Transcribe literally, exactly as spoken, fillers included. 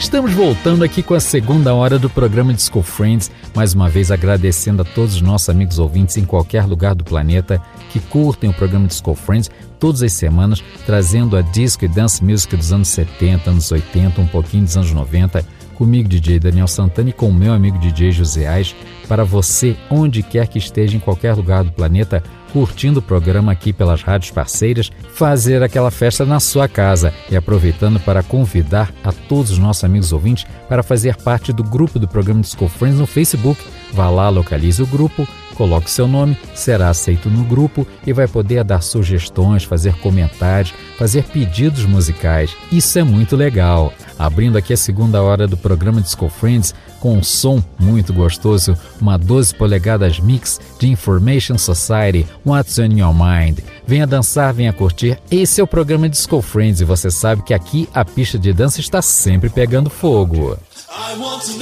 Estamos voltando aqui com a segunda hora do programa Disco Friends, mais uma vez agradecendo a todos os nossos amigos ouvintes em qualquer lugar do planeta que curtem o programa Disco Friends todas as semanas, trazendo a disco e dance music dos anos setenta, anos oitenta, um pouquinho dos anos noventa, comigo, D J Daniel Santana, e com o meu amigo D J José Ais, para você, onde quer que esteja, em qualquer lugar do planeta, curtindo o programa aqui pelas rádios parceiras, fazer aquela festa na sua casa, e aproveitando para convidar a todos os nossos amigos ouvintes para fazer parte do grupo do programa Disco Friends no Facebook. Vá lá, localize o grupo, coloque seu nome, será aceito no grupo e vai poder dar sugestões, fazer comentários, fazer pedidos musicais. Isso é muito legal. Abrindo aqui a segunda hora do programa Disco Friends com um som muito gostoso, uma doze polegadas mix de Information Society, What's on Your Mind. Venha dançar, venha curtir. Esse é o programa Disco Friends e você sabe que aqui a pista de dança está sempre pegando fogo. I want to